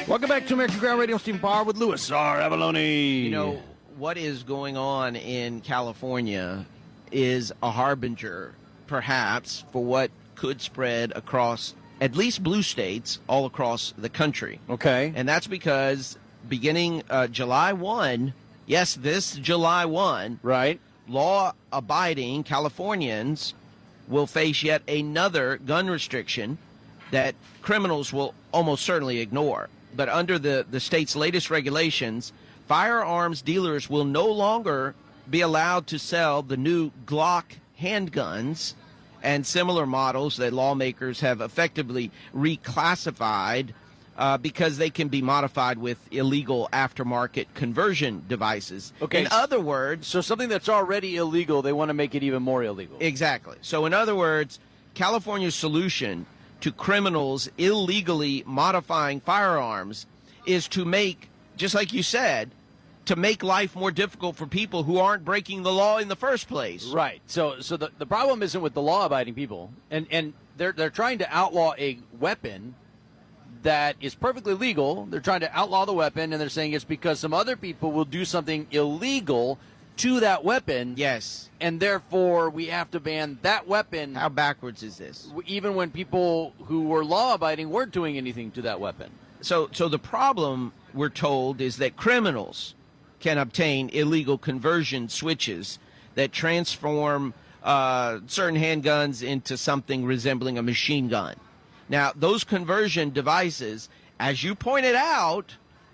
Welcome back to American Ground Radio. Stephen Parr with Louis R. Avalone. You know, what is going on in California is a harbinger, perhaps, for what could spread across at least blue states all across the country. Okay. And that's because beginning July 1, yes, this July 1, right, law-abiding Californians will face yet another gun restriction that criminals will almost certainly ignore. But under the state's latest regulations, firearms dealers will no longer be allowed to sell the new Glock handguns and similar models that lawmakers have effectively reclassified because they can be modified with illegal aftermarket conversion devices. Okay. In other words... So something that's already illegal, they want to make it even more illegal. Exactly. So in other words, California's solution to criminals illegally modifying firearms is to make, just like you said, to make life more difficult for people who aren't breaking the law in the first place. Right. So the problem isn't with the law-abiding people, and they're trying to outlaw a weapon that is perfectly legal. They're trying to outlaw the weapon, and they're saying it's because some other people will do something illegal to that weapon. Yes. And therefore, we have to ban that weapon. How backwards is this? Even when people who were law-abiding weren't doing anything to that weapon. So the problem, we're told, is that criminals can obtain illegal conversion switches that transform certain handguns into something resembling a machine gun. Now, those conversion devices, as you pointed out,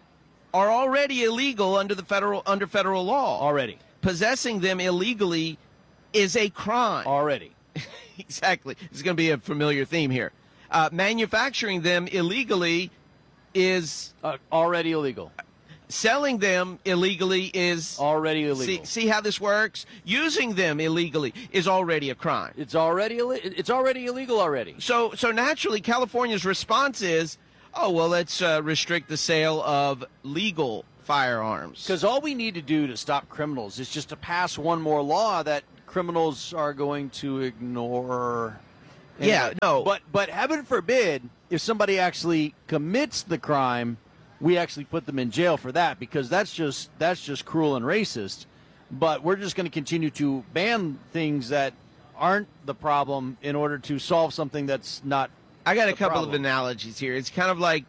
are already illegal under federal law. Already. Possessing them illegally is a crime. Already. Exactly. This is going to be a familiar theme here. Manufacturing them illegally is... already illegal. Selling them illegally is... already illegal. See how this works? Using them illegally is already a crime. It's already illegal already. So naturally, California's response is, oh, well, let's restrict the sale of legal firearms. Because all we need to do to stop criminals is just to pass one more law that criminals are going to ignore. Yeah, no. But heaven forbid, if somebody actually commits the crime, we actually put them in jail for that, because that's just cruel and racist. But we're just going to continue to ban things that aren't the problem in order to solve something that's not. I got a couple of analogies here. It's kind of like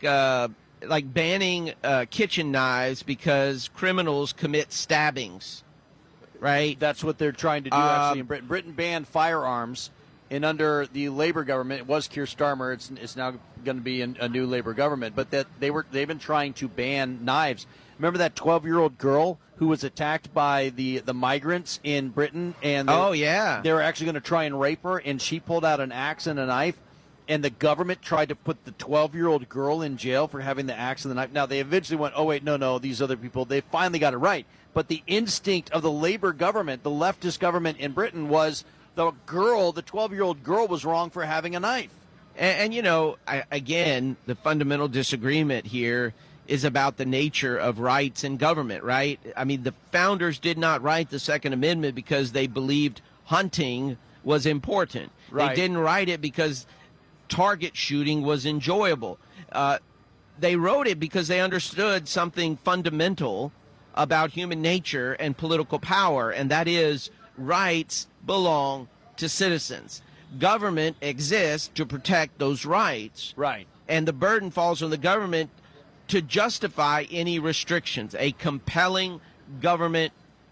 banning kitchen knives because criminals commit stabbings, right? That's what they're trying to do actually in Britain. Britain banned firearms, and under the Labour government, it was Keir Starmer. It's now going to be a new Labour government, but they've been trying to ban knives. Remember that 12-year-old girl who was attacked by the migrants in Britain, and they were actually going to try and rape her, and she pulled out an axe and a knife. And the government tried to put the 12-year-old girl in jail for having the axe and the knife. Now, they eventually went, oh, wait, no, these other people, they finally got it right. But the instinct of the Labour government, the leftist government in Britain, was the 12-year-old girl was wrong for having a knife. And again, the fundamental disagreement here is about the nature of rights in government, right? I mean, the founders did not write the Second Amendment because they believed hunting was important. Right. They didn't write it because target shooting was enjoyable. They wrote it because they understood something fundamental about human nature and political power, and that is rights belong to citizens. Government exists to protect those rights. Right. And the burden falls on the government to justify any restrictions, a compelling government,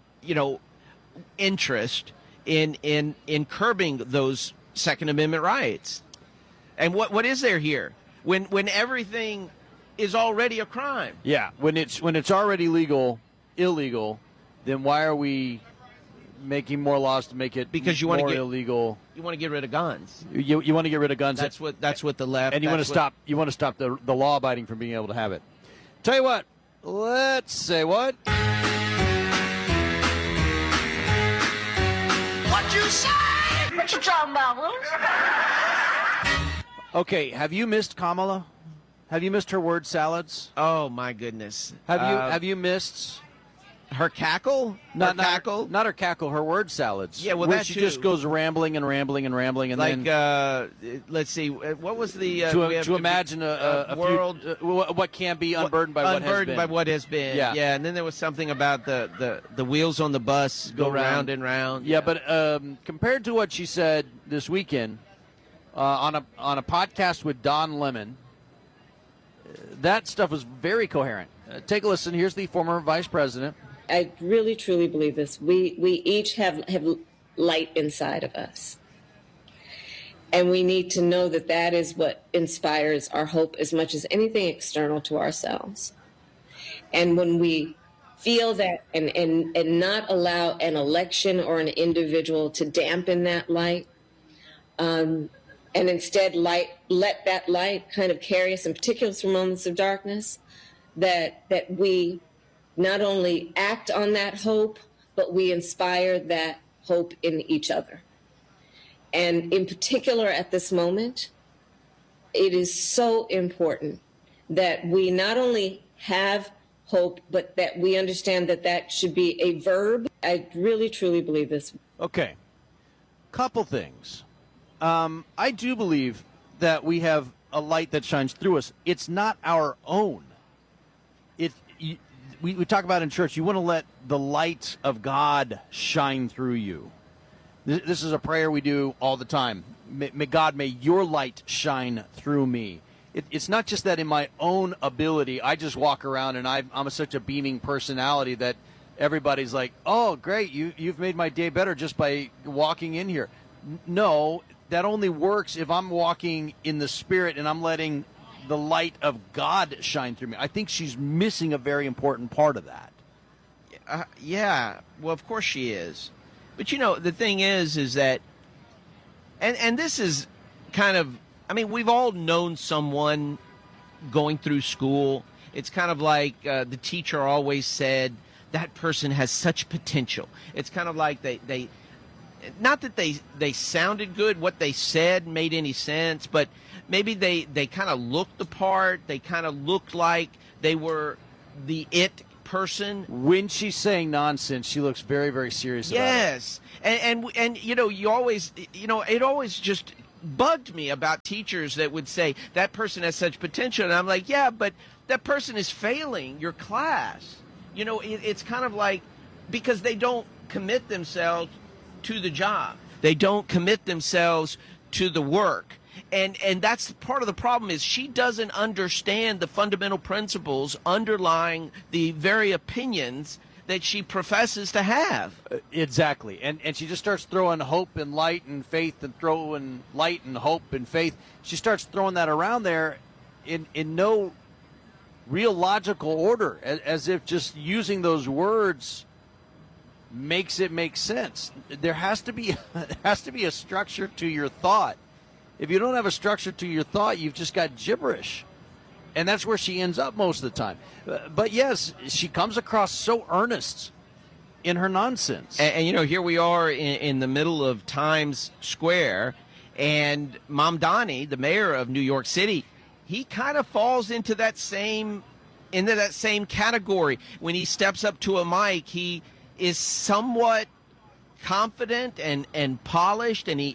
interest in curbing those Second Amendment rights. And what is there here when everything is already a crime? Yeah, when it's already illegal, then why are we making more laws to make it more illegal? You want to get rid of guns. You want to get rid of guns. That's what the left. And you want to stop the law abiding from being able to have it. Tell you what, let's say what. What you say? What you talking about, Willis? Okay, have you missed Kamala? Have you missed her word salads? Oh my goodness! Have you missed Her cackle? Not cackle? Not her cackle, her word salads. Yeah, well, where that she too. just goes rambling and rambling and rambling. And like, then, let's see, what was the... to imagine a world... what can be unburdened by what has been. Unburdened by what has been. Yeah, and then there was something about the wheels on the bus go round and round. Yeah, but compared to what she said this weekend on a podcast with Don Lemon, that stuff was very coherent. Take a listen. Here's the former vice president. I really, truly believe this. We each have light inside of us. And we need to know that that is what inspires our hope as much as anything external to ourselves. And when we feel that and not allow an election or an individual to dampen that light, and instead let that light kind of carry us, in particular through moments of darkness, that we not only act on that hope, but we inspire that hope in each other. And in particular at this moment, it is so important that we not only have hope, but that we understand that that should be a verb. I really, truly believe this. Okay. Couple things. I do believe that we have a light that shines through us. It's not our own. We talk about in church, you want to let the light of God shine through you. This is a prayer we do all the time. May God, may your light shine through me. It's not just that in my own ability, I just walk around and I'm such a beaming personality that everybody's like, oh, great, you've made my day better just by walking in here. No, that only works if I'm walking in the Spirit and I'm letting the light of God shine through me. I think she's missing a very important part of that. Yeah, well, of course she is. But, the thing is that, and this is kind of, we've all known someone going through school. It's kind of like the teacher always said, that person has such potential. It's kind of like they not that they sounded good, what they said made any sense, but maybe they kind of looked the part. They kind of looked like they were the it person. When she's saying nonsense, she looks very, very serious about it. Yes. And you always, it always just bugged me about teachers that would say, that person has such potential. And I'm like, yeah, but that person is failing your class. It's kind of like, because they don't commit themselves to the job. They don't commit themselves to the work. And that's part of the problem is she doesn't understand the fundamental principles underlying the very opinions that she professes to have. Exactly. And she just starts throwing hope and light and faith and throwing light and hope and faith. She starts throwing that around there in no real logical order, as if just using those words makes it make sense. There has to be a structure to your thought. If you don't have a structure to your thought, you've just got gibberish. And that's where she ends up most of the time. But yes, she comes across so earnest in her nonsense. And here we are in the middle of Times Square, and Mamdani, the mayor of New York City, he kind of falls into that same category. When he steps up to a mic, he is somewhat confident and polished, and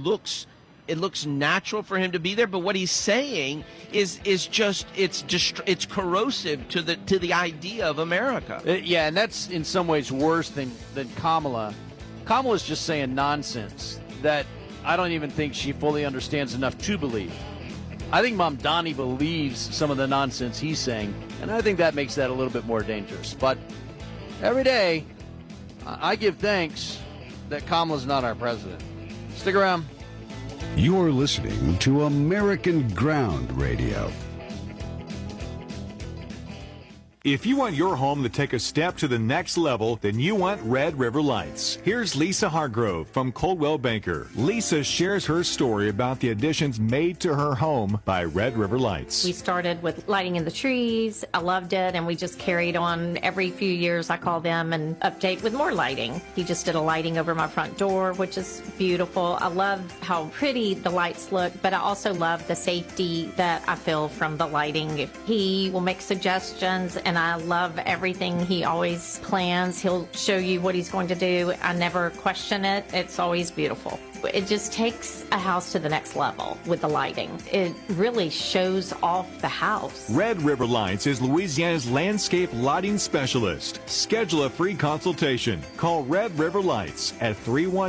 it looks natural for him to be there, but what he's saying is just it's corrosive to the idea of America. Yeah, and that's in some ways worse than Kamala. Kamala's just saying nonsense that I don't even think she fully understands enough to believe. I think Mamdani believes some of the nonsense he's saying, and I think that makes that a little bit more dangerous. But every day, I give thanks that Kamala's not our president. Stick around. You're listening to American Ground Radio. If you want your home to take a step to the next level, then you want Red River Lights. Here's Lisa Hargrove from Coldwell Banker. Lisa shares her story about the additions made to her home by Red River Lights. We started with lighting in the trees. I loved it, and we just carried on. Every few years I call them and update with more lighting. He just did a lighting over my front door, which is beautiful. I love how pretty the lights look, but I also love the safety that I feel from the lighting. He will make suggestions, and and I love everything he always plans. He'll show you what he's going to do. I never question it. It's always beautiful. It just takes a house to the next level with the lighting. It really shows off the house. Red River Lights is Louisiana's landscape lighting specialist. Schedule a free consultation. Call Red River Lights at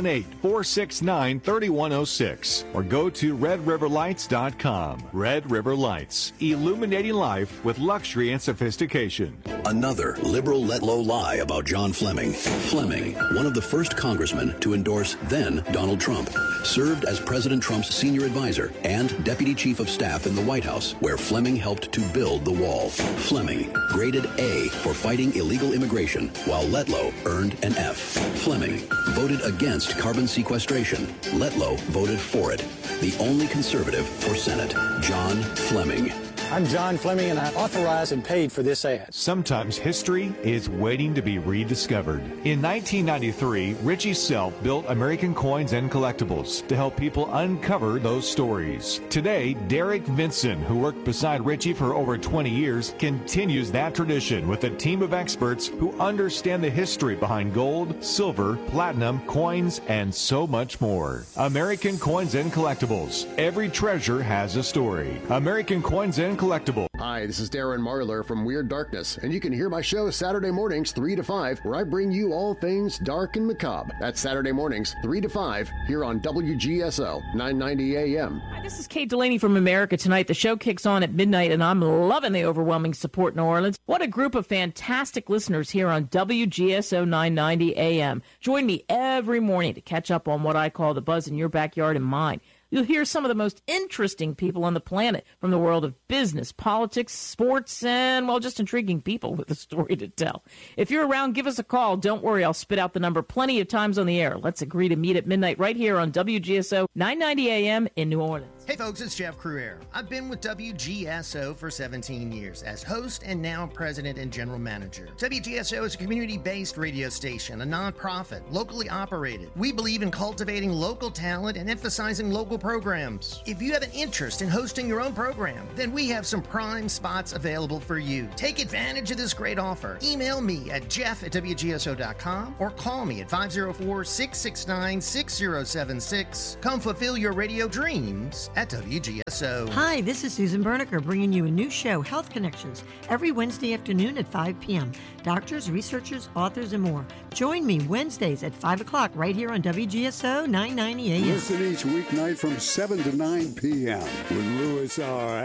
318-469-3106 or go to redriverlights.com. Red River Lights, illuminating life with luxury and sophistication. Another liberal let-low lie about John Fleming. Fleming, one of the first congressmen to endorse then Donald Trump, served as President Trump's senior advisor and deputy chief of staff in the White House, where Fleming helped to build the wall. Fleming, graded A for fighting illegal immigration, while Letlow earned an F. Fleming voted against carbon sequestration. Letlow voted for it. The only conservative for Senate, John Fleming. I'm John Fleming, and I authorized and paid for this ad. Sometimes history is waiting to be rediscovered. In 1993, Richie Self built American Coins and Collectibles to help people uncover those stories. Today, Derek Vinson, who worked beside Richie for over 20 years, continues that tradition with a team of experts who understand the history behind gold, silver, platinum, coins, and so much more. American Coins and Collectibles. Every treasure has a story. American Coins and Collectible. Hi, this is Darren Marlar from Weird Darkness, and you can hear my show Saturday mornings 3 to 5, where I bring you all things dark and macabre. That's Saturday mornings 3 to 5 here on WGSO 990 AM. Hi, this is Kate Delaney from America Tonight. The show kicks on at midnight, and I'm loving the overwhelming support in New Orleans. What a group of fantastic listeners here on WGSO 990 AM. Join me every morning to catch up on what I call the buzz in your backyard and mine. You'll hear some of the most interesting people on the planet from the world of business, politics, sports, and, well, just intriguing people with a story to tell. If you're around, give us a call. Don't worry, I'll spit out the number plenty of times on the air. Let's agree to meet at midnight right here on WGSO 990 AM in New Orleans. Hey folks, it's Jeff Cruere. I've been with WGSO for 17 years as host and now president and general manager. WGSO is a community-based radio station, a nonprofit, locally operated. We believe in cultivating local talent and emphasizing local programs. If you have an interest in hosting your own program, then we have some prime spots available for you. Take advantage of this great offer. Email me at jeff@wgso.com or call me at 504-669-6076. Come fulfill your radio dreams at WGSO. Hi, this is Susan Berniker bringing you a new show, Health Connections, every Wednesday afternoon at 5 p.m. Doctors, researchers, authors, and more. Join me Wednesdays at 5 o'clock right here on WGSO 990 AM. Listen each weeknight from 7 to 9 p.m. with Louis R.